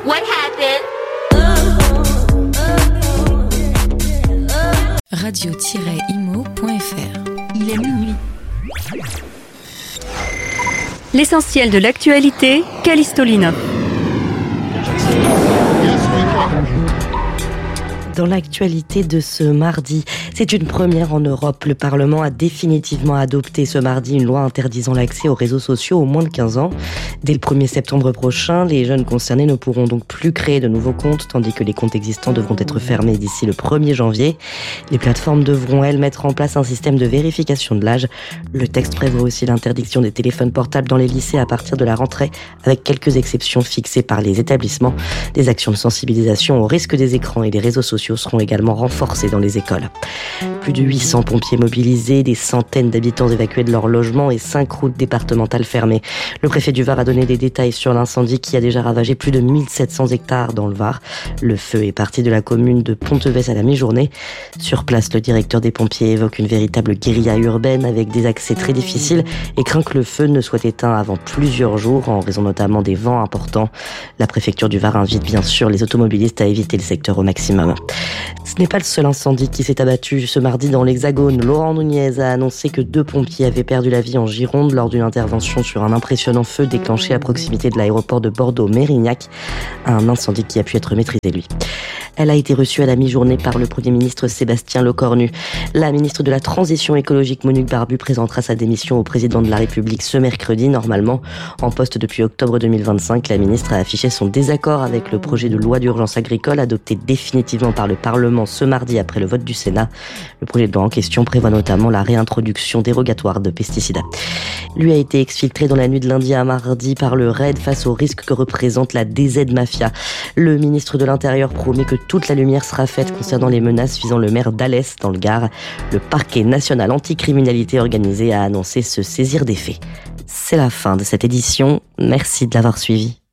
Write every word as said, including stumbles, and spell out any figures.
What happened? radio tiret imo point f r. Il est minuit. L'essentiel de l'actualité, Callisto Linov. Dans l'actualité de ce mardi, c'est une première en Europe. Le Parlement a définitivement adopté ce mardi une loi interdisant l'accès aux réseaux sociaux aux moins de quinze ans. Dès le premier septembre prochain, les jeunes concernés ne pourront donc plus créer de nouveaux comptes, tandis que les comptes existants devront être fermés d'ici le premier janvier. Les plateformes devront, elles, mettre en place un système de vérification de l'âge. Le texte prévoit aussi l'interdiction des téléphones portables dans les lycées à partir de la rentrée, avec quelques exceptions fixées par les établissements. Des actions de sensibilisation au risque des écrans et des réseaux sociaux seront également renforcées dans les écoles. Plus de huit cents pompiers mobilisés, des centaines d'habitants évacués de leur logement et cinq routes départementales fermées. Le préfet du Var a donné des détails sur l'incendie qui a déjà ravagé plus de mille sept cents hectares dans le Var. Le feu est parti de la commune de Ponteves à la mi-journée. Sur place, le directeur des pompiers évoque une véritable guérilla urbaine avec des accès très difficiles et craint que le feu ne soit éteint avant plusieurs jours en raison notamment des vents importants. La préfecture du Var invite bien sûr les automobilistes à éviter le secteur au maximum. Ce n'est pas le seul incendie qui s'est abattu ce mardi dans l'Hexagone. Laurent Nunez a annoncé que deux pompiers avaient perdu la vie en Gironde lors d'une intervention sur un impressionnant feu déclenché à proximité de l'aéroport de Bordeaux-Mérignac. Un incendie qui a pu être maîtrisé, lui. Elle a été reçue à la mi-journée par le Premier ministre Sébastien Lecornu. La ministre de la Transition écologique Monique Barbu présentera sa démission au président de la République ce mercredi. Normalement, en poste depuis octobre deux mille vingt-cinq, la ministre a affiché son désaccord avec le projet de loi d'urgence agricole adopté définitivement par le Parlement ce mardi après le vote du Sénat. Le projet de loi en question prévoit notamment la réintroduction dérogatoire de pesticides. Lui a été exfiltré dans la nuit de lundi à mardi par le RAID face au risque que représente la D Z Mafia. Le ministre de l'Intérieur promet que toute la lumière sera faite concernant les menaces visant le maire d'Alès dans le Gard. Le parquet national anticriminalité organisé a annoncé se saisir des faits. C'est la fin de cette édition. Merci de l'avoir suivi.